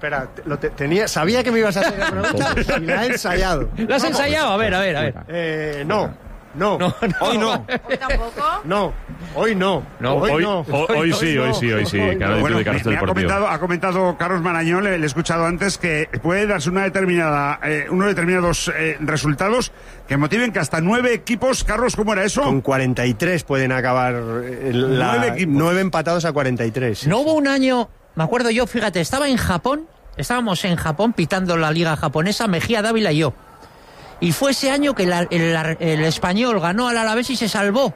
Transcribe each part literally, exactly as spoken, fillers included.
espera, lo te, tenía, sabía que me ibas a hacer la pregunta y la he ensayado. ¿La has ensayado? A ver, a ver, a ver. Eh, no. No, no, no, hoy no. ¿Hoy tampoco? No, hoy no. No, hoy, hoy, no. Hoy, hoy, hoy sí, no. hoy sí, hoy sí. Hoy no. Bueno, me, me ha, comentado, ha comentado Carlos Marañón, le, le he escuchado antes, que puede darse una determinada, eh, unos determinados eh, resultados que motiven que hasta nueve equipos, Carlos, ¿cómo era eso? Con cuarenta y tres pueden acabar la, nueve equipos. Nueve empatados a cuarenta y tres. No hubo un año, me acuerdo yo, fíjate, estaba en Japón, estábamos en Japón pitando la liga japonesa, Mejía Dávila y yo. Y fue ese año que la, el, el Español ganó al Alavés y se salvó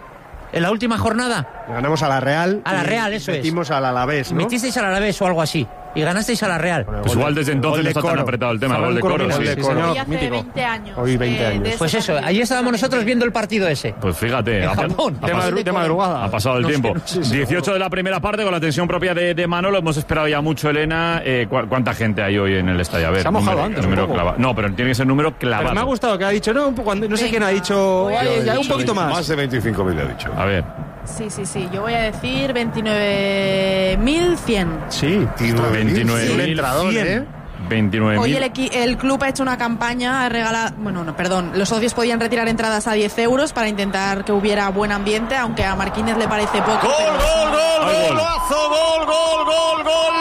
en la última jornada. Ganamos a la Real. A la Real, eso es. Metimos al Alavés, ¿no? Metisteis al Alavés o algo así. Y ganasteis a la Real. Bueno, pues igual desde entonces no está tan apretado el tema, el gol de Coro. Sí, Sí, sí, hoy hace mítico. veinte años. Hoy veinte eh, años. Pues eso, ahí estábamos nosotros viendo el partido ese. Pues fíjate, en ha, Japón. Ha, ha, de, de madrugada. Ha pasado el no tiempo. Sé, no sé, dieciocho de la primera parte con la tensión propia de, de Manolo. Hemos esperado ya mucho, Elena. Eh, ¿cu ¿Cuánta gente hay hoy en el estadio? A ver, se ha mojado número, antes. Número clava. No, pero tiene que ser número clavado. Pero me ha gustado que ha dicho, no, un poco, no sé quién ha dicho, ay, ya un poquito más. Más de veinticinco mil ha dicho. A ver. Sí, sí, sí. Yo voy a decir veintinueve mil cien. Sí, veintinueve mil cien. veintinueve mil. Hoy el, el club ha hecho una campaña, ha regalado, bueno, no, perdón, los socios podían retirar entradas a diez euros para intentar que hubiera buen ambiente, aunque a Marquínez le parece poco. ¡Gol, pero... gol, gol, gol, golazo, gol, gol, gol,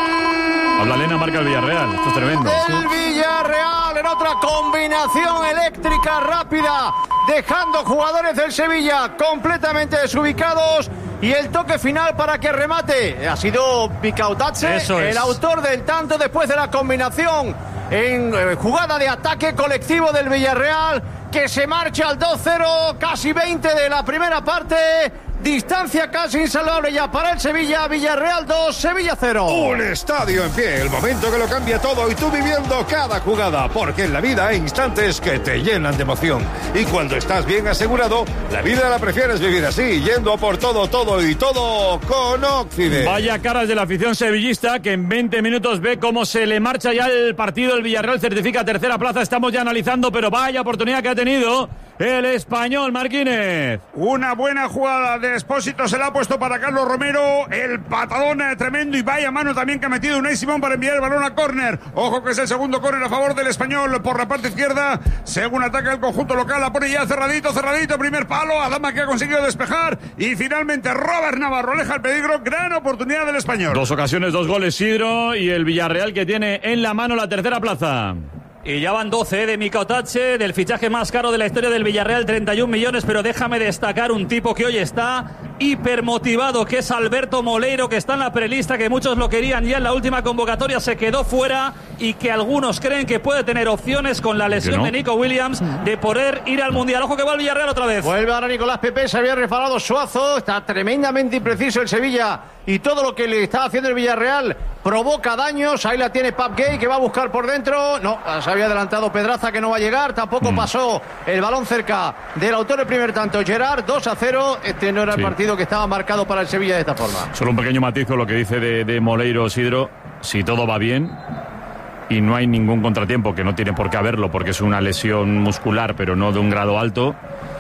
gol! Habla Elena, marca el Villarreal, esto es tremendo. El Villarreal en otra combinación eléctrica rápida, dejando jugadores del Sevilla completamente desubicados. Y el toque final para que remate ha sido Picautache, el autor del tanto después de la combinación en eh, jugada de ataque colectivo del Villarreal, que se marcha al dos cero, casi veinte de la primera parte. Distancia casi insalvable ya para el Sevilla. Villarreal dos, Sevilla cero. Un estadio en pie, el momento que lo cambia todo y tú viviendo cada jugada, porque en la vida hay instantes que te llenan de emoción. Y cuando estás bien asegurado, la vida la prefieres vivir así, yendo por todo, todo y todo con Occident. Vaya caras de la afición sevillista que en veinte minutos ve cómo se le marcha ya el partido. El Villarreal certifica tercera plaza, estamos ya analizando, pero vaya oportunidad que ha tenido el Español, Marquínez. Una buena jugada de Expósito se la ha puesto para Carlos Romero, el patadón tremendo, y vaya mano también que ha metido Unai Simón para enviar el balón a córner. Ojo que es el segundo córner a favor del Español por la parte izquierda, según ataca el conjunto local, la pone ya cerradito, cerradito, primer palo, Adama que ha conseguido despejar, y finalmente Robert Navarro aleja el peligro, gran oportunidad del Español. Dos ocasiones, dos goles Sidro, y el Villarreal que tiene en la mano la tercera plaza. Y ya van doce de Micautache, del fichaje más caro de la historia del Villarreal, treinta y un millones, pero déjame destacar un tipo que hoy está hipermotivado, que es Alberto Moleiro, que está en la prelista, que muchos lo querían ya en la última convocatoria, se quedó fuera, y que algunos creen que puede tener opciones con la lesión no? de Nico Williams de poder ir al Mundial. Ojo que va el Villarreal otra vez. Vuelve ahora Nicolás Pepe, se había resbalado Suazo, está tremendamente impreciso el Sevilla, y todo lo que le está haciendo el Villarreal provoca daños. Ahí la tiene Pap Gay, que va a buscar por dentro. No, se había adelantado Pedraza, que no va a llegar. Tampoco mm. pasó el balón cerca del autor del primer tanto, Gerard. Dos a cero. Este no era sí. el partido que estaba marcado para el Sevilla de esta forma. Solo un pequeño matiz con lo que dice de, de Moleiro, Sidro. Si todo va bien y no hay ningún contratiempo, que no tiene por qué haberlo porque es una lesión muscular, pero no de un grado alto,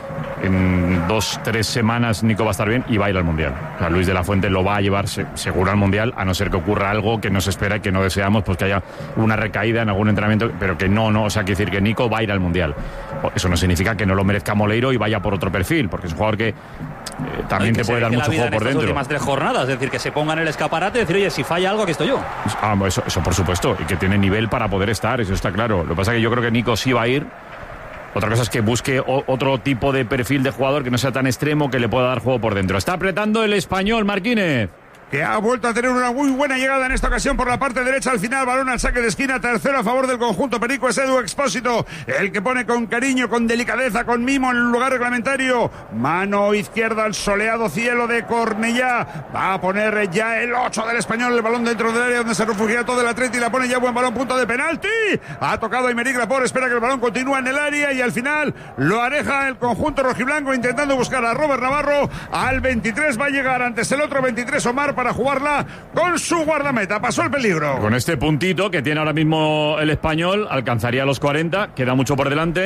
en dos, tres semanas Nico va a estar bien y va a ir al Mundial. O sea, Luis de la Fuente lo va a llevar se, seguro al Mundial, a no ser que ocurra algo que no se espera y que no deseamos, pues que haya una recaída en algún entrenamiento, pero que no, no, o sea, quiere decir que Nico va a ir al Mundial. Eso no significa que no lo merezca Moleiro y vaya por otro perfil, porque es un jugador que eh, también no, que te puede dar mucho juego por dentro. Últimas tres jornadas, es decir, que se ponga en el escaparate y decir, oye, si falla algo, aquí estoy yo. Ah, eso, eso por supuesto, y que tiene nivel para poder estar, eso está claro. Lo que pasa es que yo creo que Nico sí va a ir. Otra cosa es que busque o, otro tipo de perfil de jugador que no sea tan extremo, que le pueda dar juego por dentro. Está apretando el Español, Marquínez, que ha vuelto a tener una muy buena llegada en esta ocasión por la parte derecha. Al final, balón al saque de esquina, tercero a favor del conjunto perico. Es Edu Expósito el que pone con cariño, con delicadeza, con mimo en el lugar reglamentario. Mano izquierda al soleado cielo de Cornellá. Va a poner ya el ocho del Español, el balón dentro del área donde se refugia todo el Atleti, y la pone ya buen balón, punto de penalti. Ha tocado Aymeric Laporte, espera que el balón continúe en el área, y al final lo areja el conjunto rojiblanco intentando buscar a Robert Navarro. Al veintitrés va a llegar antes el otro veintitrés Omar para jugarla con su guardameta. Pasó el peligro. Con este puntito que tiene ahora mismo el Español, alcanzaría los cuarenta, queda mucho por delante.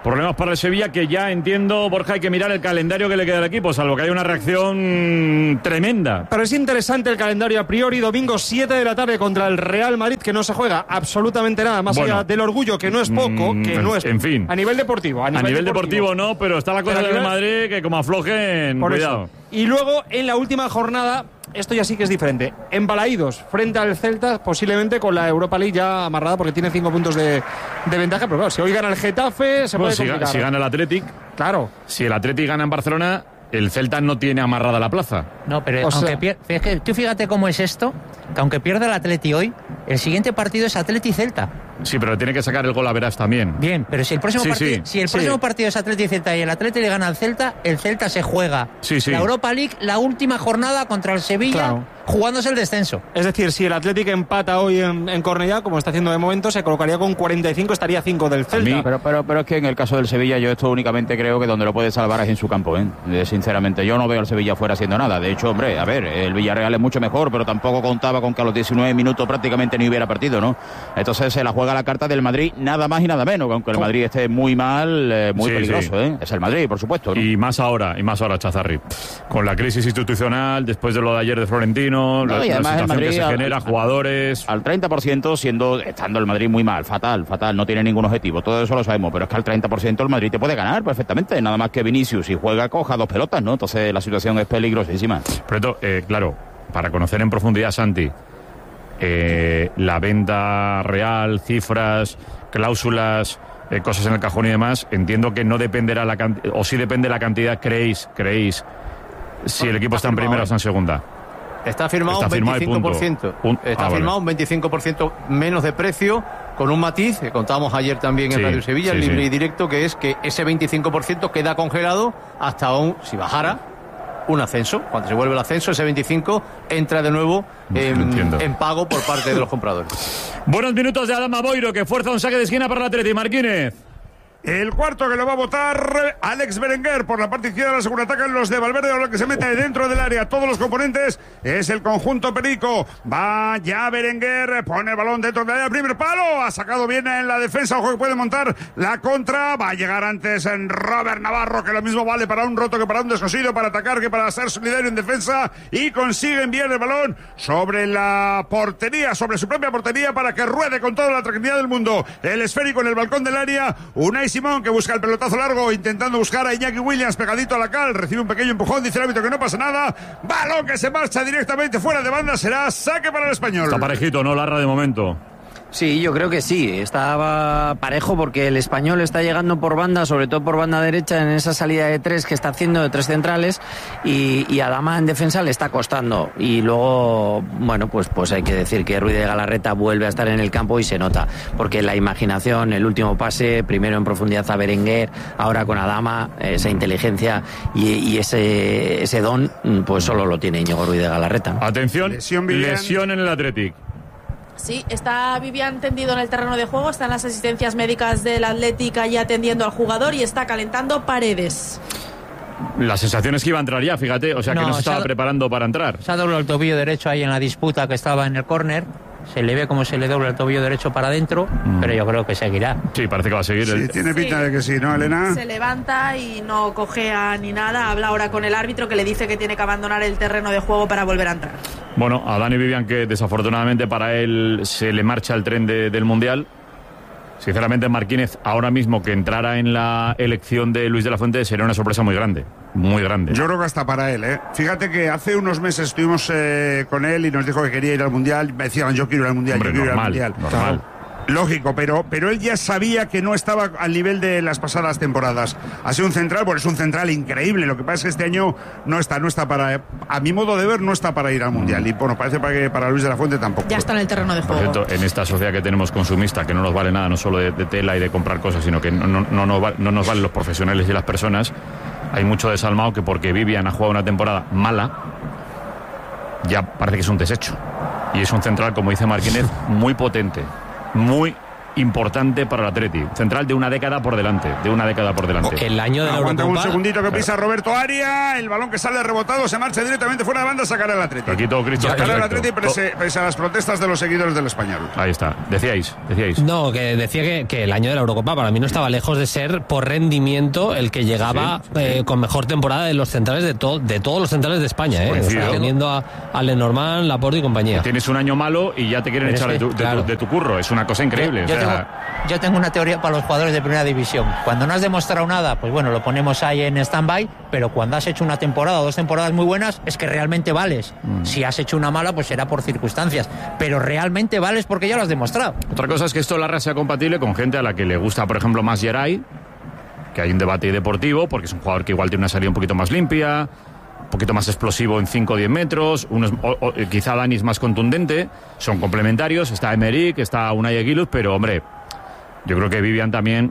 Problemas para el Sevilla, que ya entiendo, Borja, hay que mirar el calendario que le queda al equipo, salvo que hay una reacción tremenda. Pero es interesante el calendario a priori. Domingo siete de la tarde contra el Real Madrid, que no se juega absolutamente nada, más bueno, allá del orgullo, que no es poco, mmm, que no es... En fin. A nivel deportivo. A nivel, a nivel deportivo. deportivo no, pero está la cosa del Madrid que como aflojen, por cuidado. Eso. Y luego, en la última jornada, esto ya sí que es diferente. En Balaídos, frente al Celta, posiblemente con la Europa League ya amarrada, porque tiene cinco puntos de, de ventaja. Pero claro, si hoy gana el Getafe, se bueno, puede si, complicar. Si gana el Athletic, claro. Si el Athletic gana en Barcelona, el Celta no tiene amarrada la plaza. No, pero o aunque sea, pier... es que tú fíjate cómo es esto, que aunque pierda el Atleti hoy, el siguiente partido es Atleti-Celta. Sí, pero tiene que sacar el gol a verás también. Bien, pero si el próximo, sí, partido, sí. Si el sí. próximo partido es Atleti-Celta y el Atleti le gana al Celta, el Celta se juega sí, sí. la Europa League, la última jornada contra el Sevilla, claro, jugándose el descenso. Es decir, si el Athletic empata hoy en, en Cornellá, como está haciendo de momento, se colocaría con cuarenta y cinco, estaría cinco del Celta. Pero, pero, pero es que en el caso del Sevilla, yo esto únicamente creo que donde lo puede salvar es en su campo, ¿eh? Sinceramente, yo no veo al Sevilla fuera haciendo nada. De hecho, hombre, a ver, el Villarreal es mucho mejor, pero tampoco contaba con que a los diecinueve minutos prácticamente ni hubiera partido, ¿no? Entonces se la juega la carta del Madrid, nada más y nada menos, aunque el Madrid esté muy mal, eh, muy sí, peligroso, sí. ¿eh? Es el Madrid, por supuesto, ¿no? Y más ahora, y más ahora, Chazarri. Con la crisis institucional, después de lo de ayer de Florentino, no, la, la situación Madrid, que se al, genera, jugadores... Al treinta por ciento, siendo estando el Madrid muy mal, fatal, fatal, no tiene ningún objetivo, todo eso lo sabemos, pero es que al treinta por ciento el Madrid te puede ganar perfectamente, nada más que Vinicius, si juega, coja dos pelotas, ¿no? Entonces la situación es peligrosísima. Pero, eh, claro, para conocer en profundidad, Santi, eh, la venta real, cifras, cláusulas, eh, cosas en el cajón y demás, entiendo que no dependerá la cantidad, o sí depende la cantidad, creéis, creéis, si bueno, el equipo está, está en primera o está en segunda. Está firmado está un veinticinco por ciento. Un, está ah, firmado vale. un veinticinco por ciento menos de precio, con un matiz que contábamos ayer también en sí, Radio Sevilla, sí, libre sí. y directo, que es que ese veinticinco por ciento queda congelado hasta un, si bajara, un ascenso. Cuando se vuelve el ascenso, ese veinticinco entra de nuevo en, en pago por parte de los compradores. Buenos minutos de Adama Boiro, que fuerza un saque de esquina para el Atleti. Marquínez. El cuarto que lo va a votar Alex Berenguer por la parte izquierda de la segunda atacan los de Valverde, ahora que se mete dentro del área todos los componentes es el conjunto perico. Va ya Berenguer, pone el balón dentro del área, primer palo, ha sacado bien en la defensa, ojo que puede montar la contra, va a llegar antes en Robert Navarro, que lo mismo vale para un roto que para un descosido, para atacar que para ser solidario en defensa, y consigue enviar el balón sobre la portería, sobre su propia portería, para que ruede con toda la tranquilidad del mundo el esférico en el balcón del área. Unai Simón, que busca el pelotazo largo, intentando buscar a Iñaki Williams pegadito a la cal, recibe un pequeño empujón, dice el árbitro que no pasa nada, balón que se marcha directamente fuera de banda, será saque para el Español. Está parejito, ¿no, Larra, de momento? Sí, yo creo que sí, estaba parejo porque el Español está llegando por banda, sobre todo por banda derecha en esa salida de tres que está haciendo de tres centrales y, y Adama en defensa le está costando y luego, bueno, pues, pues hay que decir que Ruiz de Galarreta vuelve a estar en el campo y se nota, porque la imaginación, el último pase, primero en profundidad a Berenguer, ahora con Adama, esa inteligencia y, y ese, ese don, pues solo lo tiene Íñigo Ruiz de Galarreta. Atención, lesión, lesión en el Athletic. Sí, está Vivian tendido en el terreno de juego, están las asistencias médicas del Atlético ya atendiendo al jugador y está calentando Paredes. La sensación es que iba a entrar ya, fíjate, o sea no, que no se estaba se preparando para entrar. Se ha doblado el tobillo derecho ahí en la disputa que estaba en el córner. Se le ve como se le dobla el tobillo derecho para adentro, mm. pero yo creo que seguirá. Sí, parece que va a seguir. Sí, el... tiene pinta sí. de que sí, ¿no, Elena? Se levanta y no cojea ni nada. Habla ahora con el árbitro que le dice que tiene que abandonar el terreno de juego para volver a entrar. Bueno, a Dani Vivian, que desafortunadamente para él se le marcha el tren de, del Mundial. Sinceramente, Marquínez, ahora mismo que entrara en la elección de Luis de la Fuente sería una sorpresa muy grande. Muy grande. Yo creo que hasta para él, ¿eh? Fíjate que hace unos meses estuvimos eh, con él y nos dijo que quería ir al Mundial. Me decían, yo quiero ir al Mundial, Hombre, yo quiero normal, ir al Mundial. Normal. Lógico, pero, pero él ya sabía que no estaba al nivel de las pasadas temporadas. Ha sido un central, pues es un central increíble. Lo que pasa es que este año no está, no está para, a mi modo de ver, no está para ir al Mundial. Y bueno, parece para que para Luis de la Fuente tampoco. Ya está en el terreno de juego. Por cierto, en esta sociedad que tenemos consumista, que no nos vale nada, no solo de, de tela y de comprar cosas, sino que no, no, no, no, no nos valen los profesionales y las personas, hay mucho desalmado que porque Vivian ha jugado una temporada mala, ya parece que es un desecho. Y es un central, como dice Marquínez, muy potente. Muy importante para el Atleti. Central de una década por delante, de una década por delante. El año de la Aguanta Eurocopa. un segundito que pisa Roberto Aria, el balón que sale rebotado se marcha directamente fuera de banda, sacará el Atleti. Aquí todo Cristo. Sacará el Atleti pese, pese a las protestas de los seguidores del Español. Ahí está, decíais, decíais. No, que decía que, que el año de la Eurocopa para mí no estaba lejos de ser por rendimiento el que llegaba sí, sí. Eh, con mejor temporada de los centrales de, to, de todos los centrales de España, eh, o sea, teniendo a, a Lenormand, Laporte y compañía. Tienes un año malo y ya te quieren Pero echar es que, de, tu, claro. de, tu, de tu curro, es una cosa increíble. Yo, yo, o sea... tengo, yo tengo una teoría para los jugadores de primera división. Cuando no has demostrado nada, pues bueno, lo ponemos ahí en stand-by, pero cuando has hecho una temporada o dos temporadas muy buenas, es que realmente vales. Mm. Si has hecho una mala, pues será por circunstancias, pero realmente vales porque ya lo has demostrado. Otra cosa es que esto Larra sea compatible con gente a la que le gusta, por ejemplo, más Geray, que hay un debate deportivo, porque es un jugador que igual tiene una salida un poquito más limpia, un poquito más explosivo en cinco o diez metros, unos, o, o, quizá Dani es más contundente, son complementarios, está Emerick, está Unai Aguiluz, pero hombre, yo creo que Vivian también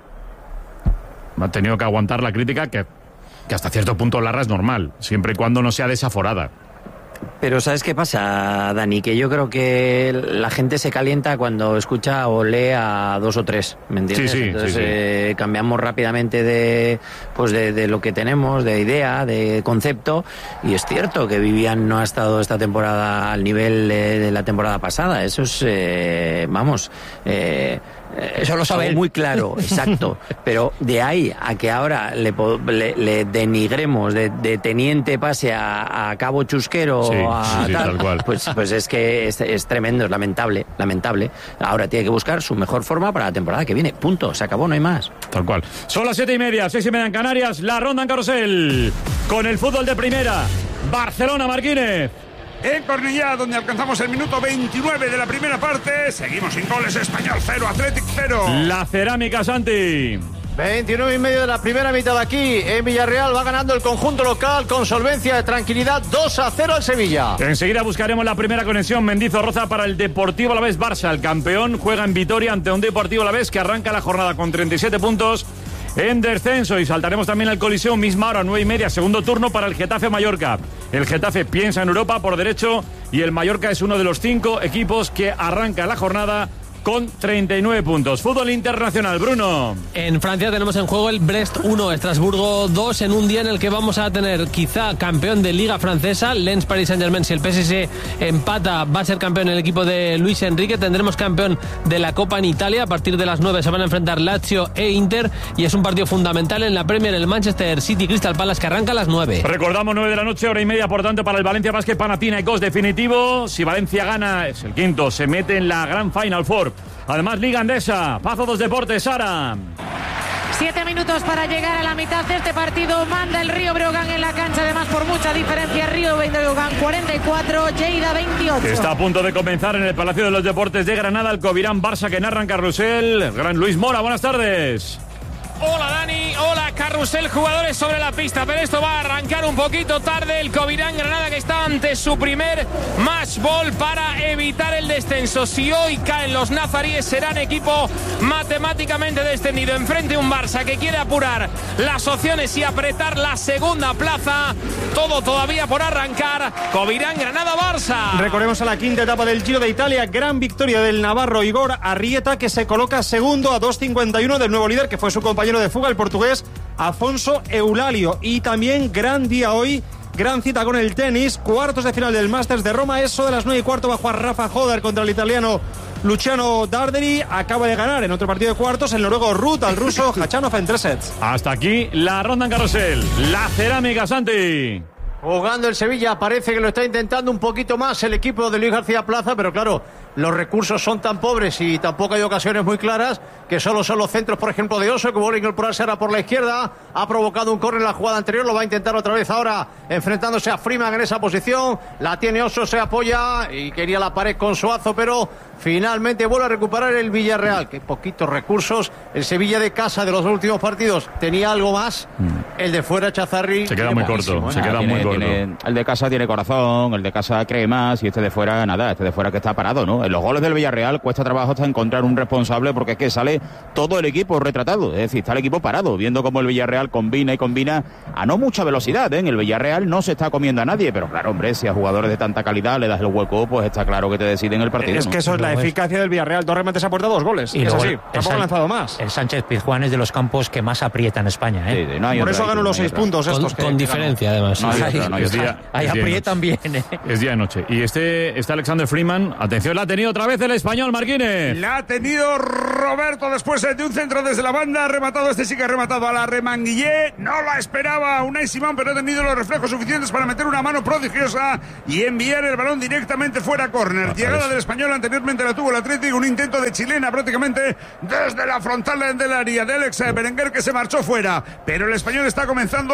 ha tenido que aguantar la crítica que, que hasta cierto punto Larra es normal, siempre y cuando no sea desaforada. Pero ¿sabes qué pasa, Dani? Que yo creo que la gente se calienta cuando escucha o lee a dos o tres, ¿me entiendes? Sí, sí, Entonces sí, sí. Eh, cambiamos rápidamente de, pues de, de lo que tenemos, de idea, de concepto, y es cierto que Vivian no ha estado esta temporada al nivel eh, de la temporada pasada. Eso es, eh, vamos... Eh, Eso lo sabe él. Muy claro, exacto. Pero de ahí a que ahora le, le, le denigremos de, de teniente pase a, a cabo chusquero, sí, a sí, sí, tal, tal cual. Pues, pues es que es, es tremendo, es lamentable, lamentable. Ahora tiene que buscar su mejor forma para la temporada que viene. Punto, se acabó, no hay más. Tal cual. Son las siete y media, seis y media en Canarias, la ronda en carrusel. Con el fútbol de primera. Barcelona, Marquínez. En Cornellá, donde alcanzamos el minuto veintinueve de la primera parte, seguimos sin goles. Español cero, Athletic cero. La Cerámica, Santi. veintinueve y medio de la primera mitad aquí en Villarreal. Va ganando el conjunto local con solvencia y tranquilidad. dos a cero al Sevilla. Enseguida buscaremos la primera conexión Mendizorroza para el Deportivo Alavés Barça. El campeón juega en Vitoria ante un Deportivo Alavés que arranca la jornada con treinta y siete puntos en descenso. Y saltaremos también al Coliseo, misma hora, nueve y media, segundo turno para el Getafe Mallorca. El Getafe piensa en Europa por derecho y el Mallorca es uno de los cinco equipos que arranca la jornada con treinta y nueve puntos. Fútbol internacional, Bruno. En Francia tenemos en juego el Brest uno, Estrasburgo dos, en un día en el que vamos a tener quizá campeón de Liga Francesa, Lens Paris Saint-Germain. Si el P S G empata, va a ser campeón el equipo de Luis Enrique. Tendremos campeón de la Copa en Italia. A partir de las nueve se van a enfrentar Lazio e Inter y es un partido fundamental en la Premier, el Manchester City Crystal Palace, que arranca a las nueve. Recordamos nueve de la noche, hora y media, por tanto, para el Valencia Basket Panathinaikos definitivo. Si Valencia gana, es el quinto, se mete en la Gran Final Four. Además, Liga Andesa, Pazo dos Deportes, Sara. Siete minutos para llegar a la mitad de este partido. Manda el Río Breogán en la cancha, además por mucha diferencia. Río Breogán cuarenta y cuatro, Lleida veintiocho. Está a punto de comenzar en el Palacio de los Deportes de Granada el Covirán Barça que narra en Carrusel. El gran Luis Mora, buenas tardes. Hola Dani, hola Carrusel, jugadores sobre la pista, pero esto va a arrancar un poquito tarde. El Covirán Granada que está ante su primer match ball para evitar el descenso. Si hoy caen los nazaríes serán equipo matemáticamente descendido. Enfrente un Barça que quiere apurar las opciones y apretar la segunda plaza. Todo todavía por arrancar. Covirán Granada Barça. Recorremos a la quinta etapa del Giro de Italia. Gran victoria del navarro Igor Arrieta, que se coloca segundo a dos cincuenta y uno del nuevo líder, que fue su compañero de fuga, el portugués Afonso Eulalio. Y también gran día hoy, gran cita con el tenis, cuartos de final del Masters de Roma. Eso de las nueve y cuarto bajo a Rafa Joder contra el italiano Luciano Darderi. Acaba de ganar en otro partido de cuartos el noruego Ruth al ruso Khachanov en tres sets. Hasta aquí la ronda en carrusel. La Cerámica, Santi. Jugando el Sevilla, parece que lo está intentando un poquito más el equipo de Luis García Plaza, pero claro, los recursos son tan pobres y tampoco hay ocasiones muy claras, que solo son los centros, por ejemplo, de Oso, que vuelve a incorporarse ahora por la izquierda. Ha provocado un córner en la jugada anterior, lo va a intentar otra vez ahora, enfrentándose a Freeman en esa posición. La tiene Oso, se apoya y quería la pared con Suazo, pero finalmente vuelve a recuperar el Villarreal. Qué poquitos recursos. El Sevilla de casa de los últimos partidos tenía algo más. Mm. El de fuera, Chazarri, se queda muy corto, ¿eh? se queda tiene, muy corto. Tiene, el de casa tiene corazón, el de casa cree más y este de fuera nada, este de fuera que está parado, ¿no? En los goles del Villarreal cuesta trabajo hasta encontrar un responsable, porque es que sale todo el equipo retratado, es decir, está el equipo parado, viendo cómo el Villarreal combina y combina a no mucha velocidad, ¿eh? En el Villarreal no se está comiendo a nadie, pero claro, hombre, si a jugadores de tanta calidad le das el hueco, pues está claro que te deciden el partido. Es ¿no? que eso es la eficacia del Villarreal, dos remates a puerta, dos goles, y es así, tampoco han lanzado más. El Sánchez Pizjuán es de los campos que más aprieta en España, ¿eh? Sí, no hay Por otra, eso ganó no los hay seis otra. puntos estos. Con, que, con que diferencia, ganó. además. No hay otra, no hay Es otra. día, Ahí es día y aprietan noche. bien, ¿eh? Es día y noche. Y este, este Alexander Freeman, atención, la ha tenido otra vez el español, Marquínez. La ha tenido Roberto después de un centro desde la banda, ha rematado, este sí que ha rematado a la Remanguillé, no la esperaba Unai Simón, pero ha tenido los reflejos suficientes para meter una mano prodigiosa y enviar el balón directamente fuera a córner. Llegada del español, anteriormente la tuvo el Atlético, un intento de chilena prácticamente desde la frontal del área de Alex Berenguer, que se marchó fuera, pero el español está comenzando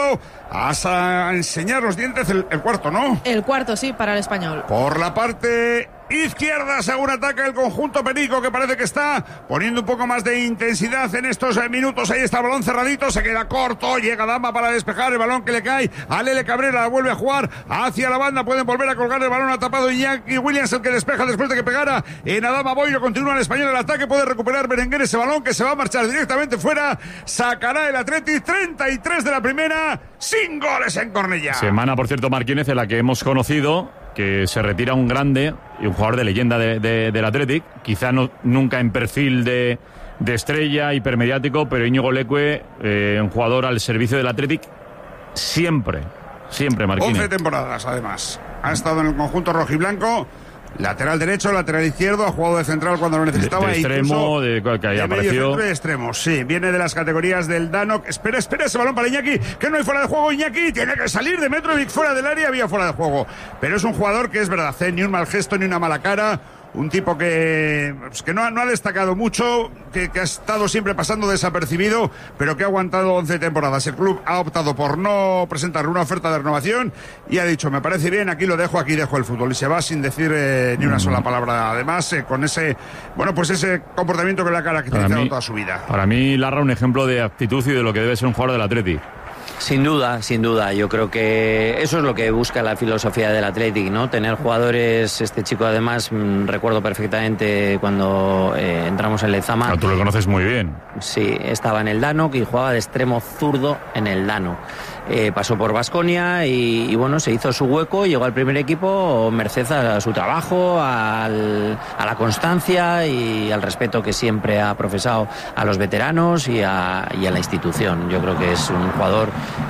a enseñar los dientes, el, el cuarto, ¿no? El cuarto, sí, para el español. Por la parte izquierda, según ataca el conjunto perico, que parece que está poniendo un poco más de intensidad en estos minutos. Ahí está el balón cerradito, se queda corto, llega Dama para despejar el balón que le cae a Lele Cabrera, la vuelve a jugar hacia la banda, pueden volver a colgar el balón, ha tapado Iñaki Williams, el que despeja después de que pegara en Adama Boiro. Continúa el español el ataque, puede recuperar Berenguer ese balón que se va a marchar directamente fuera, sacará el Atleti. Treinta y tres de la primera, sin goles en Cornellá. Semana, por cierto, Marquínez, en la que hemos conocido que se retira un grande y un jugador de leyenda de, de, del Athletic, quizá no, nunca en perfil de, de estrella hipermediático, pero Íñigo Leque, eh, un jugador al servicio del Athletic siempre, siempre, Marquínez. once temporadas, además. Ha estado en el conjunto rojiblanco, lateral derecho, lateral izquierdo, ha jugado de central cuando lo necesitaba. De, de extremo, de, que ahí de apareció. De extremo, sí, viene de las categorías del Dano. Espera, espera ese balón para Iñaki, que no hay fuera de juego. Iñaki tiene que salir de Metrovic fuera del área, había fuera de juego. Pero es un jugador que es verdad, ¿eh? Ni un mal gesto, ni una mala cara. Un tipo que, pues que no, ha, no ha destacado mucho, que, que ha estado siempre pasando desapercibido, pero que ha aguantado once temporadas. El club ha optado por no presentar una oferta de renovación y ha dicho, me parece bien, aquí lo dejo, aquí dejo el fútbol. Y se va sin decir eh, ni una sola palabra. Además, eh, con ese, bueno, pues ese comportamiento que le ha caracterizado toda su vida. Para mí, Larra, un ejemplo de actitud y de lo que debe ser un jugador del Atleti. Sin duda, sin duda. Yo creo que eso es lo que busca la filosofía del Athletic, ¿no? Tener jugadores, este chico además, mmm, recuerdo perfectamente cuando eh, entramos en Lezama. No, tú lo conoces muy bien. Sí, estaba en el Danok y jugaba de extremo zurdo en el Danok. Eh, pasó por Baskonia y, y bueno, se hizo su hueco, llegó al primer equipo merced a su trabajo, al, a la constancia y al respeto que siempre ha profesado a los veteranos y a, y a la institución. Yo creo que es un jugador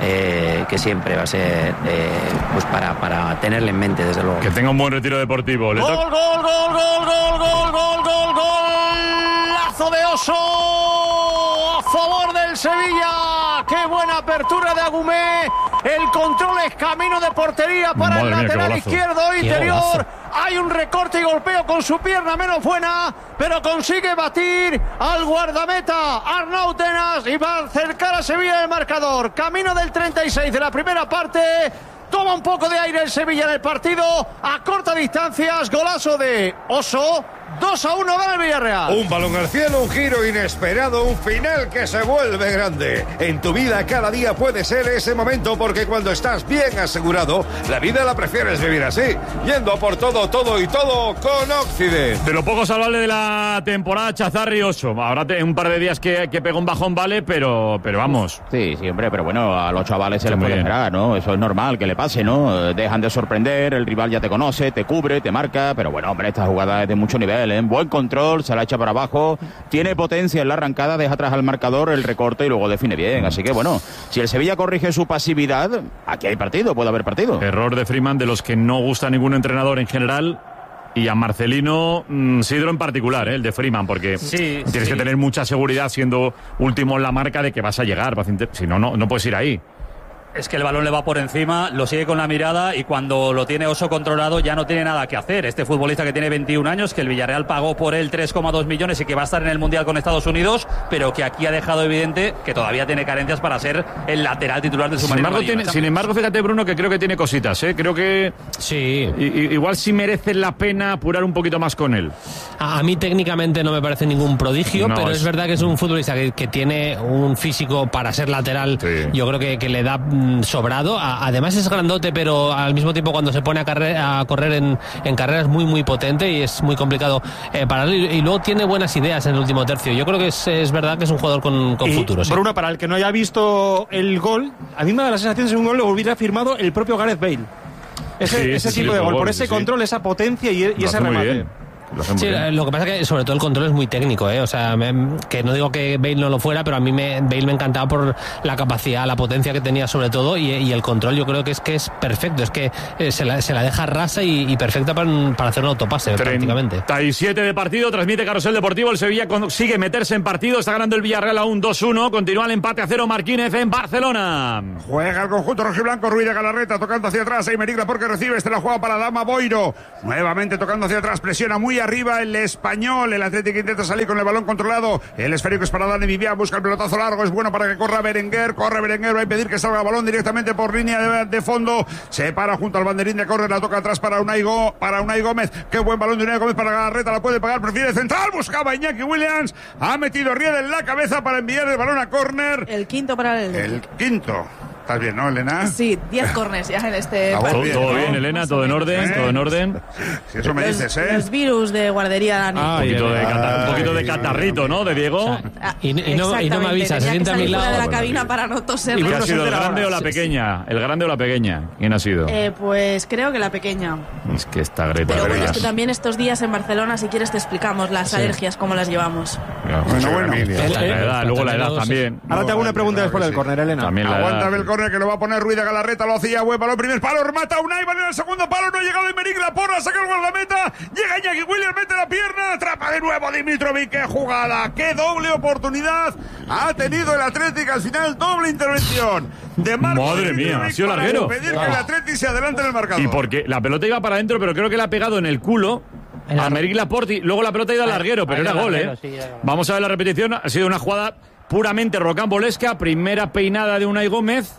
eh, que siempre va a ser eh, pues para, para tenerle en mente, desde luego. Que tenga un buen retiro deportivo. Le gol, gol, gol, gol, gol, gol, gol, gol, golazo de Oso a favor del Sevilla. Qué buena apertura de Agumé. El control es camino de portería para Madre el mía, lateral izquierdo interior. Hay un recorte y golpeo con su pierna menos buena, pero consigue batir al guardameta Arnau Tenas y va a acercar a Sevilla del marcador. Camino del treinta y seis de la primera parte. Toma un poco de aire el Sevilla en el partido. A corta distancias, golazo de Oso. dos a uno gana el Villarreal. Un balón al cielo, un giro inesperado, un final que se vuelve grande. En tu vida cada día puede ser ese momento, porque cuando estás bien asegurado, la vida la prefieres vivir así, yendo a por todo, todo y todo con Occident. De lo poco salvable de la temporada, Chazarri Oso. Ahora te, un par de días que, que pega un bajón, vale, pero, pero vamos. Sí, sí, hombre, pero bueno, a los chavales se les puede esperar, ¿no? Eso es normal que le pase, ¿no? Dejan de sorprender, el rival ya te conoce, te cubre, te marca, pero bueno, hombre, esta jugada es de mucho nivel, ¿eh? Buen control, se la echa para abajo, tiene potencia en la arrancada, deja atrás al marcador, el recorte y luego define bien. Así que bueno, si el Sevilla corrige su pasividad, aquí hay partido, puede haber partido. Error de Freeman, de los que no gusta a ningún entrenador en general. Y a Marcelino mmm, Sidro en particular, ¿eh? El de Freeman, porque sí, tienes sí. que tener mucha seguridad siendo último en la marca de que vas a llegar. Si no, no, no puedes ir ahí. Es que el balón le va por encima, lo sigue con la mirada y cuando lo tiene Oso controlado ya no tiene nada que hacer. Este futbolista que tiene veintiún años, que el Villarreal pagó por él tres coma dos millones y que va a estar en el Mundial con Estados Unidos, pero que aquí ha dejado evidente que todavía tiene carencias para ser el lateral titular de su sin embargo, tiene, sin embargo, fíjate, Bruno, que creo que tiene cositas, ¿eh? Creo que sí. I, igual sí merece la pena apurar un poquito más con él. A, a mí técnicamente no me parece ningún prodigio, no, pero es... es verdad que es un futbolista que, que tiene un físico para ser lateral. Sí. Yo creo que, que le da mm, sobrado. A, además es grandote, pero al mismo tiempo cuando se pone a, carre, a correr en, en carreras muy muy potente y es muy complicado eh, pararlo. Y, y luego tiene buenas ideas en el último tercio. Yo creo que es, es verdad que es un jugador con, con y, futuro. Sí. Bruno, para el que no haya visto el gol, a mí me da la sensación de que es un gol lo hubiera firmado el propio Gareth Bale. Ese, sí, ese sí, tipo sí, de gol, gol, por ese sí, control, sí. esa potencia y, y ese remate. Lo, sí, lo que pasa es que sobre todo el control es muy técnico, ¿eh? O sea, me, que no digo que Bale no lo fuera, pero a mí me, Bale me encantaba por la capacidad, la potencia que tenía sobre todo y, y el control yo creo que es que es perfecto, es que eh, se, la, se la deja rasa y, y perfecta para, para hacer un autopase prácticamente. treinta y siete de partido, transmite Carrusel Deportivo, el Sevilla consigue meterse en partido, está ganando el Villarreal aún dos uno, continúa el empate a cero Marquínez en Barcelona. Juega el conjunto rojiblanco, Ruiz de Galarreta tocando hacia atrás, Aymeric porque recibe, este la juega para Dama Boiro, nuevamente tocando hacia atrás, presiona muy arriba el español, el Atlético intenta salir con el balón controlado, el esférico es para Dani Vivian, busca el pelotazo largo, es bueno para que corra Berenguer, corre Berenguer, va a impedir que salga el balón directamente por línea de, de fondo, se para junto al banderín de córner, la toca atrás para Unai, Go, para Unai Gómez, qué buen balón de Unai Gómez para Galarreta, la puede pagar, prefiere central, buscaba Iñaki Williams, ha metido Ried en la cabeza para enviar el balón a córner. El quinto para el... El quinto. ¿Estás bien, no, Elena? Sí, diez corners ya en este Ah, partido. Todo, todo bien, Elena, todo en orden, ¿Eh? todo en orden. Si eso me Los, dices, ¿eh? los virus de guardería, Dani. un, poquito de cata- un poquito de catarrito, ¿no? De Diego. Ah, Y, y no, y no me avisa, se tenía que sienta a mi salir fuera lado. de la cabina para no toser. ¿Y qué ha no sido, el toser grande ahora. o la pequeña? ¿El grande o la pequeña? ¿Quién ha sido? Eh, pues creo que la pequeña. Es que está Greta. Pero bueno, Vegas. es que también estos días en Barcelona, si quieres te explicamos las Sí. alergias, cómo las llevamos. Bueno, bueno. La edad, luego la edad también. Ahora te hago una pregunta después del córner, Elena. También la Aguanta edad. el córner que lo va a poner Ruiz de Galarreta, lo hacía buen balón, primer palo, remata Unai, va en el segundo palo, no ha llegado Aymeric, la porra, saca el guardameta, llega Iñaki Williams, mete la pierna, atrapa de nuevo Dimitrovic, qué jugada, qué doble oportunidad ha tenido el Atlético, al final doble intervención de Marco Madre Dimitrovic mía, ha sido para larguero. impedir que el Atlético se adelante en el marcador. Y porque la pelota iba para adentro, pero creo que la ha pegado en el culo a Aymeric Laporte y luego la pelota ha ido al larguero, pero ahí era al gol, larguero, ¿eh? sí, era gol. Vamos a ver la repetición, ha sido una jugada puramente rocambolesca, primera peinada de Unai Gómez.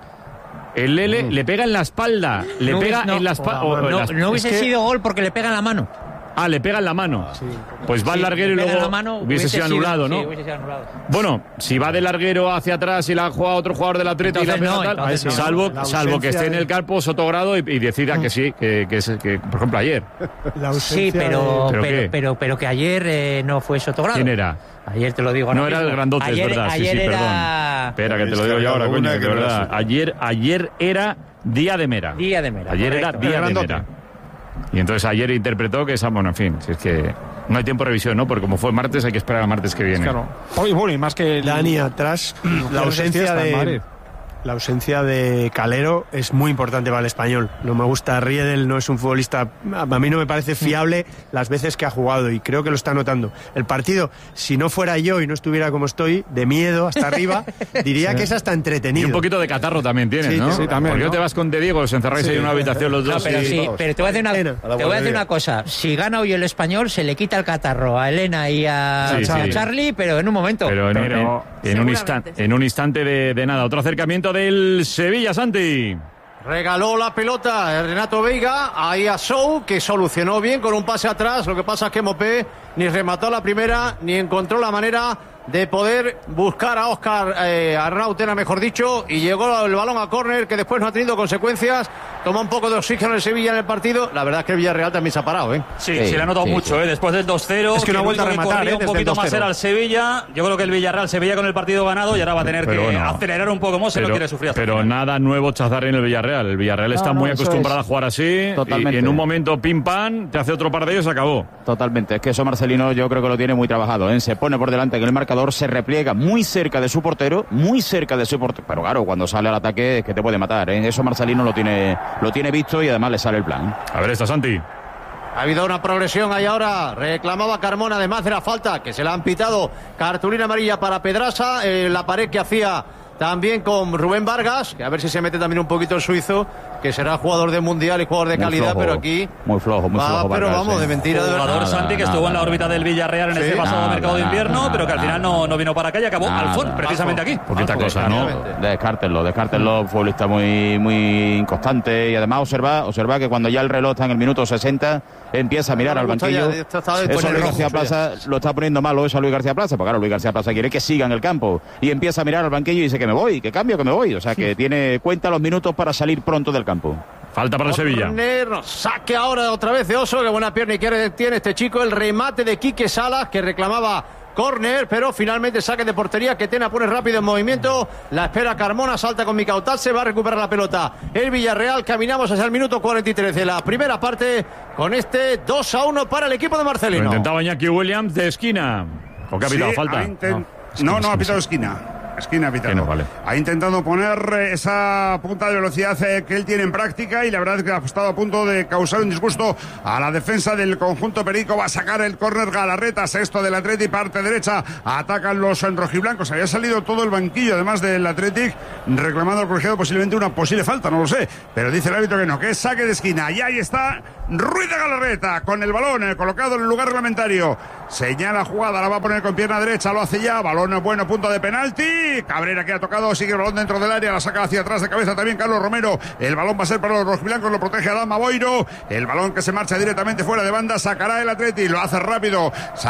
El Lele Mm. le pega en la espalda, le No pega hubiese- no, en la espalda. no, no hubiese sido gol porque le pega en la mano. Ah, le pega en la mano. Pues va al Sí, larguero y le pega en luego la mano, hubiese sido anulado, ¿no? Sí, hubiese sido anulado. Bueno, si va de larguero hacia atrás y la juega otro jugador del Atlético y la Entonces pega no, tal, entonces no. salvo, La salvo que ausencia esté en de- el campo Sotogrado y, y decida que sí, que, que, es, que por ejemplo ayer. Sí, pero, ¿Pero pero, qué? pero, pero que ayer eh, no fue Sotogrado. ¿Quién era? Ayer te lo digo ahora No era mismo. el grandote, ayer, es verdad. Sí, ayer sí, era... perdón. Espera, que te lo digo yo ahora, coño, una que que de no verdad. es. Ayer, ayer era Día de Mera. Día de Mera. Ayer era correcto. Día El de grandote. Mera. Y entonces ayer interpretó que esa, bueno, en fin, si es que no hay tiempo de revisión, ¿no? Porque como fue martes, hay que esperar al martes que viene. Claro. Oye, bueno, y más que... el- Dani, atrás, la Los ausencia días está en Madrid. de... La ausencia de Calero es muy importante para el español. No me gusta Riedel, no es un futbolista, a mí no me parece fiable las veces que ha jugado y creo que lo está notando. El partido, si no fuera yo y no estuviera como estoy, de miedo hasta arriba, diría Sí. que es hasta entretenido. Y un poquito de catarro también tienes, Sí, ¿no? sí, también, Porque ¿no? no te vas con De Diego, os encerráis Sí. ahí en una habitación los dos. No, pero y- sí, pero te voy a decir una, Elena, te voy a decir una cosa. Si gana hoy el español, se le quita el catarro a Elena y a, Sí, a sí. Charlie, pero en un momento. Pero en, Pero- en- en un instante, en un instante de, de nada. Otro acercamiento del Sevilla, Santi. Regaló la pelota Renato Veiga ahí a Sou, que solucionó bien con un pase atrás. Lo que pasa es que Mopé ni remató la primera ni encontró la manera de poder buscar a Óscar eh, Arnautena, mejor dicho, y llegó el balón a córner, que después no ha tenido consecuencias. Tomó un poco de oxígeno el Sevilla en el partido. La verdad es que el Villarreal también se ha parado, ¿eh? Sí, sí, le ha notado mucho, ¿eh? Después del dos cero. Es que no ha el vuelto a único que rematar, corría ¿eh? un Desde el poquito dos más cero. era el Sevilla. Yo creo que el Villarreal se veía con el partido ganado y ahora va a tener Pero que bueno. acelerar un poco más si no Pero, quiere sufrir. hasta el pero final. nada nuevo Chazar en el Villarreal. El Villarreal No, está no, muy eso acostumbrado es. a jugar así. Totalmente. Y, y en un momento pim pam, te hace otro par de ellos y se acabó. Totalmente, es que eso Marcelino yo creo que lo tiene muy trabajado, ¿eh? Se pone por delante en el marcador, se repliega muy cerca de su portero, muy cerca de su portero, pero claro, cuando sale al ataque es que te puede matar, ¿eh? Eso Marcelino lo tiene, lo tiene visto y además le sale el plan. A ver, está Santi. Ha habido una progresión ahí ahora. Reclamaba Carmona además de la falta, que se la han pitado. Cartulina amarilla para Pedrasa. Eh, la pared que hacía también con Rubén Vargas, que a ver si se mete también un poquito el suizo, que será jugador de mundial y jugador de muy calidad, flojo, pero aquí muy flojo, muy va, flojo. pero Vargas, vamos, sí. de mentira. De Jugador verdad. Santi que nada, estuvo en la nada. órbita del Villarreal en Sí, este pasado nada, mercado de nada, invierno, nada, pero que al final no, no vino para acá y acabó Nada, Alfón, precisamente aquí. Poquita cosa, ¿no? Descártenlo, descártenlo, futbolista muy, muy inconstante y además observa, observa que cuando ya el reloj está en el minuto sesenta empieza a mirar No, al me gusta banquillo. ya, esto está de- Eso pone Luis rojo, García eso Plaza lo está poniendo malo, eso a Luis García Plaza, porque claro, Luis García Plaza quiere que siga en el campo y empieza a mirar al banquillo y dice que me voy, que cambio, que me voy, o sea que tiene cuenta los minutos para salir pronto del campo. Falta para el Sevilla. Corner, saque ahora otra vez de Oso, que buena pierna y quiere tiene este chico, el remate de Quique Salas que reclamaba córner, pero finalmente saque de portería, que Tena pone rápido en movimiento, la espera Carmona, salta con Micautal, se va a recuperar la pelota el Villarreal, caminamos hacia el minuto cuarenta y tres de la primera parte con este dos a uno para el equipo de Lo Marcelino. intentaba Iñaki Williams de esquina. ¿O qué ha pitado? Sí, ¿Falta? ha inten- No. No, no, ha pitado esquina. Esquina ha pitado. Que no, vale. Ha intentado poner eh, esa punta de velocidad eh, que él tiene en práctica y la verdad es que ha estado a punto de causar un disgusto a la defensa del conjunto perico. Va a sacar el córner Galarreta, sexto del Athletic, parte derecha. Atacan los rojiblancos. Había salido todo el banquillo, además del Athletic, reclamando al colegiado posiblemente una posible falta, no lo sé. Pero dice el árbitro que no, que es saque de esquina. Y ahí está Ruiz de Galarreta con el balón eh, colocado en el lugar reglamentario. Señala jugada, la va a poner con pierna derecha, lo hace ya. Balón bueno, punto de penalti. Cabrera que ha tocado, sigue el balón dentro del área, la saca hacia atrás de cabeza también Carlos Romero. El balón va a ser para los rojiblancos, lo protege Adama Boiro. El balón que se marcha directamente fuera de banda, sacará el Atleti, lo hace rápido.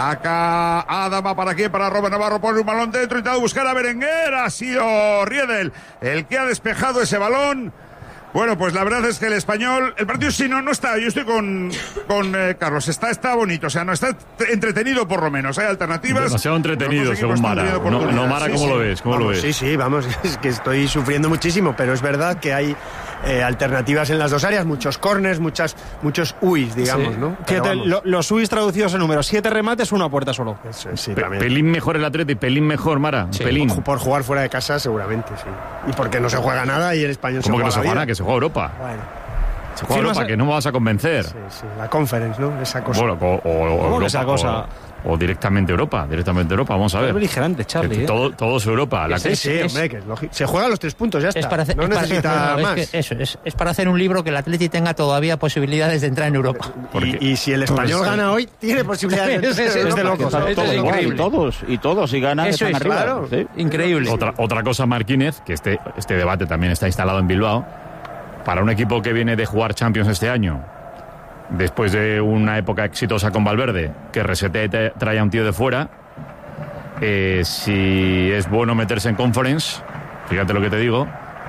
Saca Adama para aquí, para Robert Navarro, pone un balón dentro, intenta buscar a Berenguer. Ha sido Riedel el que ha despejado ese balón. Bueno, pues la verdad es que el Español, el partido sí no, no está, yo estoy con, con eh, Carlos, está, está bonito, o sea, no está entretenido por lo menos, hay alternativas. Demasiado entretenido, según Mara. No, no, Mara, ¿cómo sí, lo sí. ves? ¿Cómo Vamos, lo ves? Sí, sí, vamos, es que estoy sufriendo muchísimo, pero es verdad que hay eh, alternativas en las dos áreas, muchos corners, muchas, muchos uis, digamos, Sí. ¿no? Pero Fíjate, vamos. lo- los uis traducidos en números, siete remates, una puerta solo. Eso es, sí, Pe- también. pelín mejor el Atleti, pelín mejor, Mara. Sí, pelín. por- Por jugar fuera de casa, seguramente, sí. Y porque no se juega nada y el español se ¿Cómo que juega no se la juega vida. nada? Que se juega Europa. Bueno, Se juega Firmas Europa, a- que no me vas a convencer. sí, sí, la conference, ¿no? Esa cosa. Bueno, o, o- o ¿Cómo que Europa, esa cosa? O, o directamente Europa, directamente Europa, vamos a ver. Es beligerante, Charlie, Que ¿eh? todo, todo es Europa. La sí, que- sí, es- hombre, que es lógico. Se juegan los tres puntos, ya está. Es para hacer, no es para- necesita no, es más. que eso, es, es para hacer un libro que el Atleti tenga todavía posibilidades de entrar en Europa. Y, y si el español Pues, gana hoy, tiene posibilidades de Es- es- es es de de locos. locos, ¿eh? eso es Todos, increíble. y todos, y todos, y ganan, Eso están es, arriba. claro. Sí. Increíble. Otra, otra cosa, Marquínez, que este, este debate también está instalado en Bilbao. Para un equipo que viene de jugar Champions este año, después de una época exitosa con Valverde, que resete y te- trae a un tío de fuera, eh, si es bueno meterse en Conference, fíjate lo que te digo,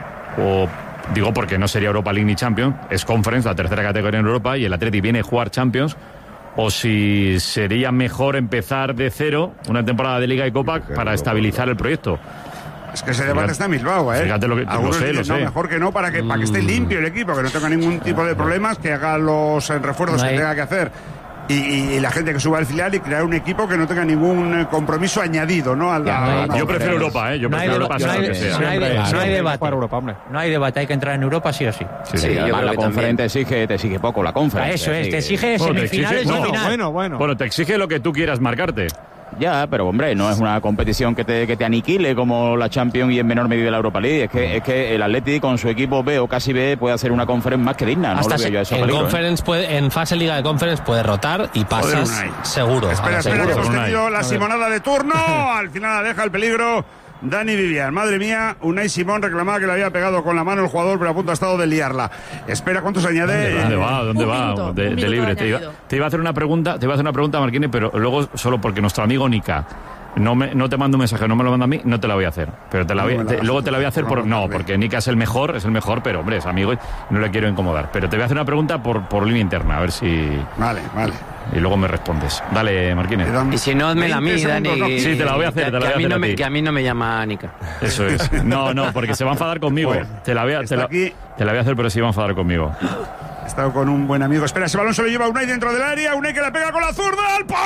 o digo porque no sería Europa League ni Champions, es Conference, la tercera categoría en Europa, y el Atleti viene a jugar Champions, o si sería mejor empezar de cero una temporada de Liga y Copa para estabilizar el proyecto. Es que ese debate está en Bilbao, ¿eh? Fíjate lo que- lo Algunos sé, lo dicen, no, sé. mejor que no, para que, para que esté limpio el equipo, que no tenga ningún tipo de problemas, que haga los eh, refuerzos No hay- que tenga que hacer. Y, y- y la gente que suba al filial y crear un equipo que no tenga ningún eh, compromiso añadido, ¿no? A la- Ya, no hay- a la- Yo prefiero Europa, ¿eh? Yo No hay prefiero deba- Europa, no sea hay- lo que sea. no hay- Claro, no hay hay que debate. jugar Europa, hombre. No hay debate, hay que entrar en Europa sí o sí. Sí, Sí, sí. yo Además, creo la que conferencia te también. exige, te exige poco, la conferencia. Eso es, te exige Bueno, te semifinales exige- y no, final. Bueno, bueno. Bueno, te exige lo que tú quieras marcarte. Ya, pero hombre, no es una competición que te, que te aniquile como la Champions y en menor medida la Europa League. Es que, es que el Atleti con su equipo B o casi B puede hacer una conferencia más que digna. No Hasta lo veo se- yo a eso en, peligro, ¿eh? conference puede, en fase Liga de Conference puede rotar y pasas Unai. seguro. Espera, Ah, espera, que seguro. hemos Unai. tenido la A ver. simonada de turno. Al final la deja el peligro Dani Vivian. Madre mía, Unai Simón reclamaba que le había pegado con la mano el jugador, pero a punto ha estado de liarla. Espera, ¿cuánto se añade? ¿Dónde va? ¿Dónde Un va? minuto, de, un de minuto libre. Te iba, añadido. te iba a hacer una pregunta, te iba a hacer una pregunta, Marquini, pero luego solo porque nuestro amigo Nika no me, no te mando un mensaje, no me lo manda a mí, no te la voy a hacer. Pero te la No voy, me la te- vas a luego hacer, te la voy a hacer por por no, favor, porque Nika es el mejor, es el mejor, pero hombre, es amigo y no le quiero incomodar. Pero te voy a hacer una pregunta por, por línea interna, a ver si Vale, vale. y luego me respondes. Dale, Marquínez. Y si no, hazmela a mí, veinte Dani. segundos, ¿no? Sí, te la voy a hacer, que, te la que voy a a mí hacer no a me, ti. que a mí no me llama Anica. Eso es. No, no, porque se va a enfadar conmigo. Bueno, te la voy a, te está la, aquí. te la voy a hacer, pero sí va a enfadar conmigo. He estado con un buen amigo. Espera, ese balón se lo lleva Unai dentro del área. Unai que la pega con la zurda al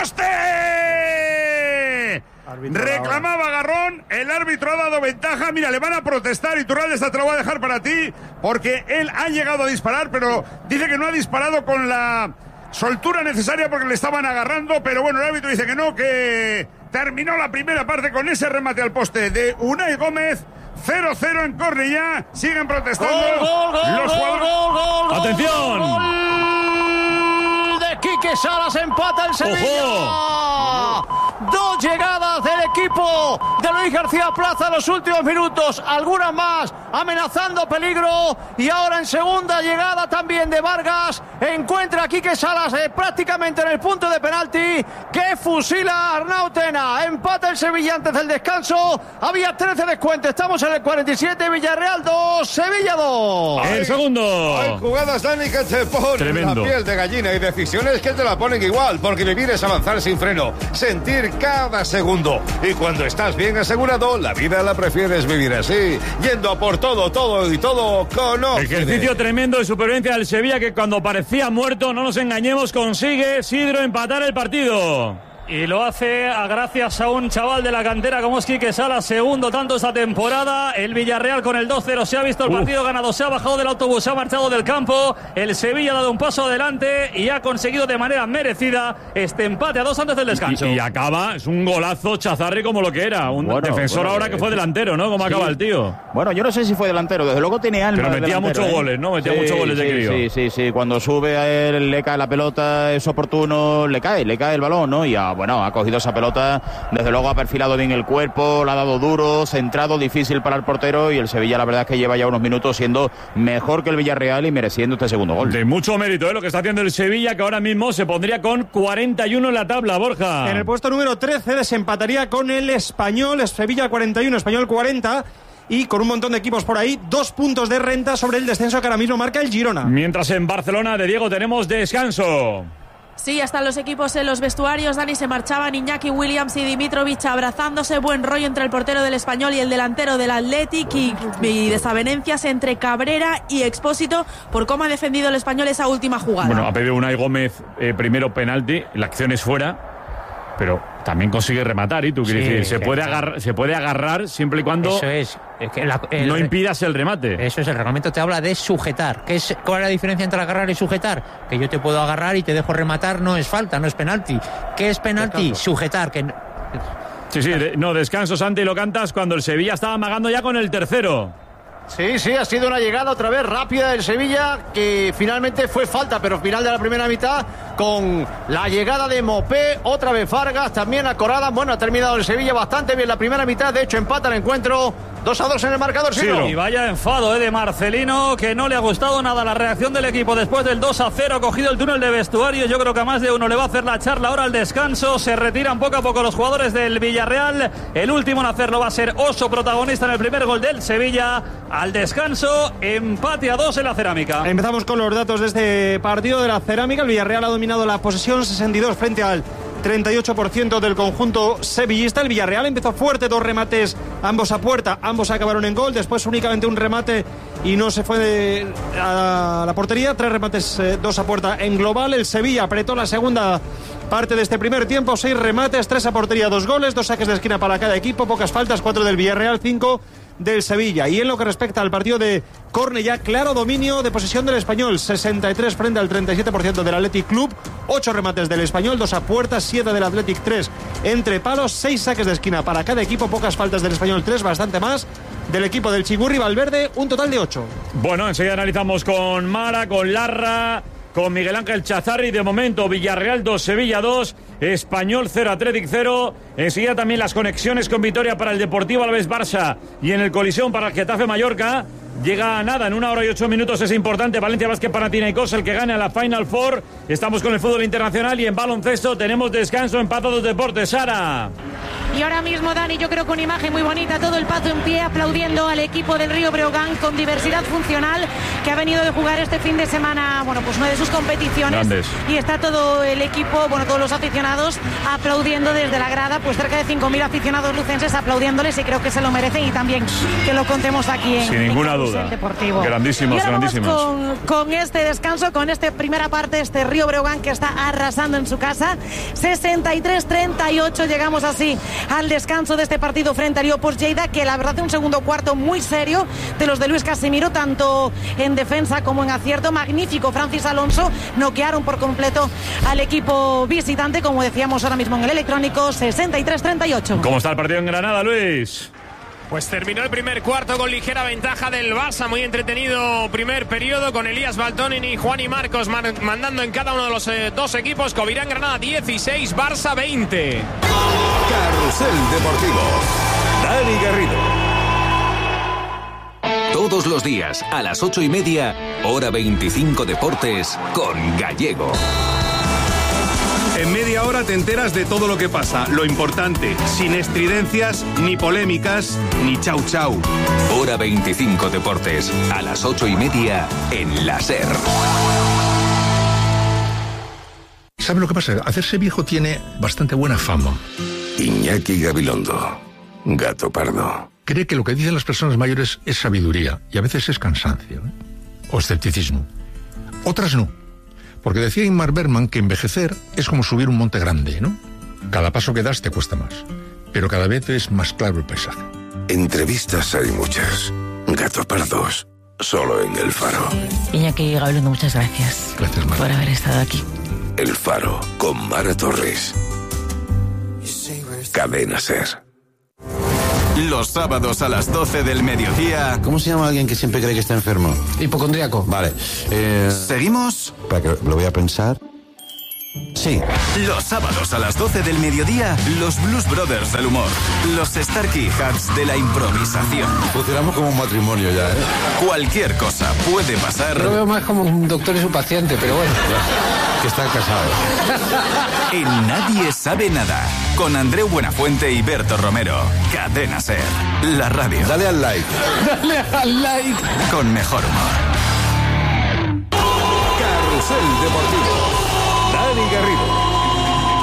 poste. Árbitro Reclamaba agarrón. El árbitro ha dado ventaja. Mira, le van a protestar. Y Turralde, esta te lo voy a dejar para ti. Porque él ha llegado a disparar, pero dice que no ha disparado con la soltura necesaria porque le estaban agarrando. Pero bueno, el árbitro dice que no, que terminó la primera parte con ese remate al poste de Unai Gómez. cero cero en Cornellá. Siguen protestando Gol, gol, gol, los jugadores. Gol, gol, gol, ¡Atención! Gol de Quique Salas, empata el Sevilla. ¡Ojo! Dos llegadas del equipo de Luis García Plaza en los últimos minutos, algunas más amenazando peligro, y ahora en segunda llegada también de Vargas, encuentra a Quique Salas eh, prácticamente en el punto de penalti, que fusila a Arnautena. Empata el Sevilla antes del descanso, había trece descuentos, estamos en el cuarenta y siete, Villarreal dos, Sevilla dos. El segundo. Hay jugadas, Dani, que te ponen Tremendo. la piel de gallina, y decisiones que te la ponen igual, porque vivir es avanzar sin freno, sentir cada segundo. Y cuando estás bien asegurado, la vida la prefieres vivir así, yendo a por todo, todo y todo con Ocide. Ejercicio tremendo de supervivencia del Sevilla, que cuando parecía muerto, no nos engañemos, consigue Sidro empatar el partido. Y lo hace a gracias a un chaval de la cantera como es Quique Salas, segundo tanto esta temporada. El Villarreal con el dos cero se ha visto el partido ganado, se ha bajado del autobús, se ha marchado del campo. El Sevilla ha dado un paso adelante y ha conseguido de manera merecida este empate a dos antes del descanso. Y, y acaba, es un golazo Chazarri como lo que era, un Bueno, defensor bueno, ahora que fue eh, delantero, ¿no? Como sí. acaba el tío. Bueno, yo no sé si fue delantero, desde luego tiene alma. Pero de metía delantero, muchos ¿eh? goles, ¿no? Metía Sí, muchos goles de sí, crío. Sí, sí, sí. Cuando sube a él, le cae la pelota, es oportuno, le cae, le cae el balón, ¿no? Y ha, bueno, ha cogido esa pelota, desde luego ha perfilado bien el cuerpo, la ha dado duro, centrado, difícil para el portero, y el Sevilla la verdad es que lleva ya unos minutos siendo mejor que el Villarreal y mereciendo este segundo gol. De mucho mérito, ¿eh? Lo que está haciendo el Sevilla, que ahora mismo se pondría con cuarenta y uno en la tabla, Borja. En el puesto número trece desempataría con el Español, Sevilla cuarenta y uno, Español cuarenta, y con un montón de equipos por ahí, dos puntos de renta sobre el descenso que ahora mismo marca el Girona. Mientras en Barcelona, de Diego, tenemos descanso. Sí, ya están los equipos en los vestuarios. Dani, se marchaban Iñaki Williams y Dimitrovic abrazándose. Buen rollo entre el portero del Español y el delantero del Athletic, y, y desavenencias entre Cabrera y Expósito por cómo ha defendido el Español esa última jugada. Bueno, ha pedido Unai Gómez eh, primero penalti, la acción es fuera, pero también consigue rematar, y tú quieres Sí, decir, se sí, puede, claro. agarrar, se puede agarrar siempre y cuando Eso es. Es que la- el- no impidas el remate. Eso es, el reglamento te habla de sujetar. ¿Qué es, ¿Cuál es la diferencia entre agarrar y sujetar? Que yo te puedo agarrar y te dejo rematar, no es falta, no es penalti. ¿Qué es penalti? Sujetar. Que... Sí, sí, de- no, descanso, Santi, lo cantas cuando el Sevilla estaba amagando ya con el tercero. Sí, sí, ha sido una llegada otra vez rápida del Sevilla, que finalmente fue falta, pero final de la primera mitad, con la llegada de Mopé, otra vez Vargas, también a Corada. Bueno, ha terminado el Sevilla bastante bien la primera mitad, de hecho empata el encuentro, dos a dos en el marcador. Sí, Sidro. y vaya enfado eh, de Marcelino, que no le ha gustado nada la reacción del equipo después del dos a cero, ha cogido el túnel de vestuario. Yo creo que a más de uno le va a hacer la charla ahora al descanso. Se retiran poco a poco los jugadores del Villarreal. El último en hacerlo va a ser Oso, protagonista en el primer gol del Sevilla. Al descanso, empate a dos en la Cerámica. Empezamos con los datos de este partido de la Cerámica. El Villarreal ha dominado la posesión, sesenta y dos frente al treinta y ocho por ciento del conjunto sevillista. El Villarreal empezó fuerte, dos remates, ambos a puerta, ambos acabaron en gol. Después únicamente un remate y no se fue de, a la portería. Tres remates, eh, dos a puerta en global. El Sevilla apretó la segunda parte de este primer tiempo, seis remates, tres a portería, dos goles, dos saques de esquina para cada equipo, pocas faltas, cuatro del Villarreal, cinco del Sevilla. Y en lo que respecta al partido de Cornellá, claro dominio de posesión del Español, sesenta y tres frente al treinta y siete por ciento del Athletic Club, ocho remates del Español, dos a puertas, siete del Athletic, tres entre palos, seis saques de esquina para cada equipo, pocas faltas del Español, tres, bastante más del equipo del Chigurri Valverde, un total de ocho. Bueno, enseguida analizamos con Mara, con Larra, con Miguel Ángel Chazarri. De momento, Villarreal dos, Sevilla dos, Español cero, Athletic cero. Enseguida también las conexiones con Vitoria para el Deportivo Alavés Barça y en el Coliseum para el Getafe Mallorca. Llega a nada, en una hora y ocho minutos es importante. Valencia Basket Panathinaikos, el que gane a la Final Four. Estamos con el fútbol internacional y en baloncesto tenemos descanso en Pazo dos Deportes. Sara. Y ahora mismo, Dani, yo creo que una imagen muy bonita, todo el Pazo en pie aplaudiendo al equipo del Río Breogán con diversidad funcional, que ha venido de jugar este fin de semana, bueno, pues una de sus competiciones. Grandes. Y está todo el equipo, bueno, todos los aficionados aplaudiendo desde la grada, pues cerca de cinco mil aficionados lucenses aplaudiéndoles, y creo que se lo merecen, y también que lo contemos aquí en, Sin ninguna en duda. Deportivo. Grandísimos, y ahora vamos grandísimos. Con, con este descanso, con esta primera parte, este Río Breogán que está arrasando en su casa, sesenta y tres treinta y ocho, llegamos así al descanso de este partido frente a Riopos Lleida, que la verdad un segundo cuarto muy serio de los de Luis Casimiro, tanto en defensa como en acierto, magnífico. Francis Alonso noquearon por completo al equipo visitante, como decíamos ahora mismo en el electrónico, sesenta y tres treinta y ocho. ¿Cómo está el partido en Granada, Luis? Pues terminó el primer cuarto con ligera ventaja del Barça, muy entretenido primer periodo con Elías Baltonin y Juan y Marcos man- mandando en cada uno de los eh, dos equipos. Covirán Granada dieciséis, Barça veinte. Carrusel Deportivo. Dani Garrido. Todos los días a las ocho y media, hora veinticinco Deportes con Gallego. En media hora te enteras de todo lo que pasa, lo importante, sin estridencias, ni polémicas, ni chau chau. Hora veinticinco Deportes, a las ocho y media en la SER. ¿Sabe lo que pasa? Hacerse viejo tiene bastante buena fama. Iñaki Gabilondo, Gato Pardo. Cree que lo que dicen las personas mayores es sabiduría y a veces es cansancio, ¿eh? O escepticismo. Otras no. Porque decía Ingmar Bergman que envejecer es como subir un monte grande, ¿no? Cada paso que das te cuesta más, pero cada vez es más claro el paisaje. Entrevistas hay muchas. Gato Pardos, solo en El Faro. Iñaki Gabilondo, muchas gracias. Gracias, Mara. Por haber estado aquí. El Faro, con Mara Torres. Cadena SER. Los sábados a las doce del mediodía. ¿Cómo se llama alguien que siempre cree que está enfermo? Hipocondríaco. Vale. Eh... ¿Seguimos? Para que lo voy a pensar. Sí. Los sábados a las doce del mediodía, los Blues Brothers del humor. Los Starkey Hats de la improvisación. Funcionamos como un matrimonio ya, ¿eh? Cualquier cosa puede pasar. Yo lo veo más como un doctor y su paciente, pero bueno. Que están casados. En Nadie Sabe Nada. Con Andreu Buenafuente y Berto Romero. Cadena SER. La radio. Dale al like. Dale al like. Con mejor humor. Carrusel Deportivo. Dani Garrido.